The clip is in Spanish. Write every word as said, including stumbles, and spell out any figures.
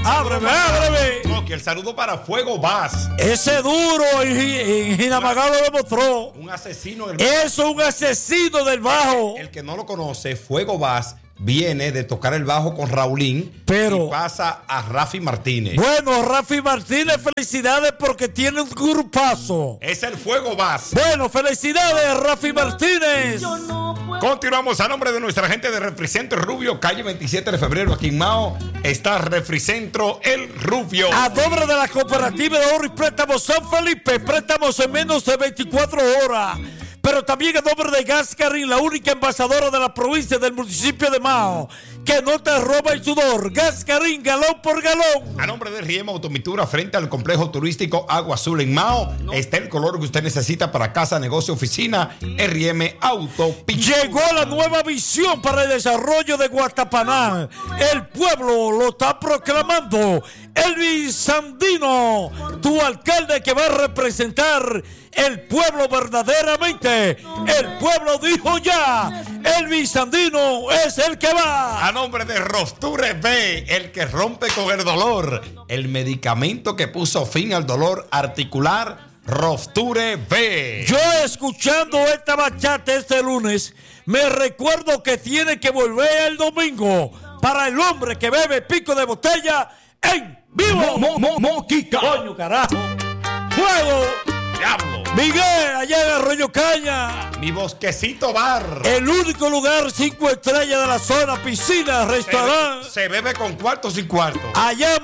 Ábreme, ábreme. No, que el saludo para Fuego Vaz. Ese duro en Jinamagá lo demostró. Un asesino del Eso es un asesino del bajo. El, el que no lo conoce, Fuego Vaz viene de tocar el bajo con Raulín, pero y pasa a Rafi Martínez. Bueno, Rafi Martínez, felicidades porque tiene un grupazo. Es el Fuego Vaz. Bueno, felicidades, Rafi Martínez. Continuamos a nombre de nuestra gente de Refricentro El Rubio, calle veintisiete de febrero, aquí en Mao. Está Refricentro El Rubio. A nombre de la cooperativa de ahorro y préstamos San Felipe, préstamos en menos de veinticuatro horas. Pero también a nombre de Gascarín, la única embajadora de la provincia del municipio de Mao, que no te roba el sudor. Gascarín, galón por galón. A nombre de Riema Automitura, frente al complejo turístico Agua Azul en Mao, no. Está el color que usted necesita para casa, negocio, oficina. R M Autopintura. Llegó la nueva visión para el desarrollo de Guatapaná. El pueblo lo está proclamando. Elvis Sandino, tu alcalde que va a representar el pueblo verdaderamente. El pueblo dijo ya, Elvis Sandino es el que va. A nombre de Rosture B, el que rompe con el dolor, el medicamento que puso fin al dolor articular, Rosture B. Yo escuchando esta bachata este lunes, me recuerdo que tiene que volver el domingo para el hombre que bebe pico de botella en vivo. Mo, mo, mo, Moquica. Coño, carajo. Fuego. Diablo. Miguel, allá en Arroyo Caña. Mi Bosquecito Bar. El único lugar cinco estrellas de la zona, piscina, restaurante. Se, se bebe con cuarto sin cuarto. Allá